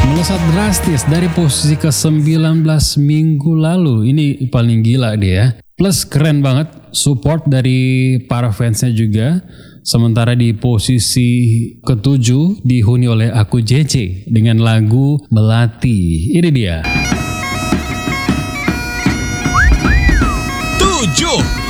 Melesat drastis dari posisi ke-19 minggu lalu. Ini paling gila dia. Plus keren banget support dari para fansnya juga. Sementara di posisi ke-7 dihuni oleh Aku JJ dengan lagu Melati. Ini dia. 7.